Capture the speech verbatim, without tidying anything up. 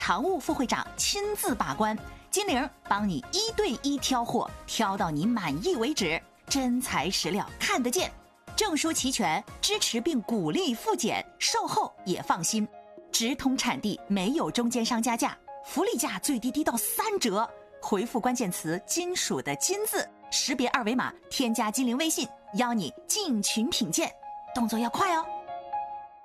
唐务副会长亲自把关，金玲帮你一对一挑货，挑到你满意为止，真材实料看得见，证书齐全，支持并鼓励复检，售后也放心，直通产地，没有中间商加价，福利价最低低到三折。回复关键词金属的金字，识别二维码添加金玲微信，邀你进群品鉴，动作要快哦。